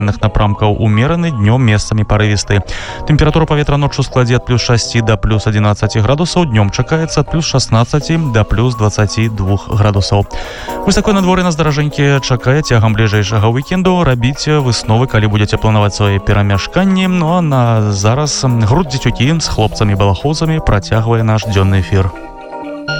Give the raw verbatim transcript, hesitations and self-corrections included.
напрамкаў умераны, днём месцамі парывісты. Тэмпература паветра ноччу складзе ад плюс шасці да плюс адзінаццаці градусаў, днём чакаецца ад плюс шаснаццаці да плюс дваццаці двух градусаў. Вось такое надвор'е нас, даражэнькі, чакае цягам бліжэйшага вікенду. Рабіце высновы, калі будзеце планаваць свае перамяшканні. Ну а на зараз груд дзецюкі з хлопцамі-балахоўцамі працягвае наш дзённы эфір.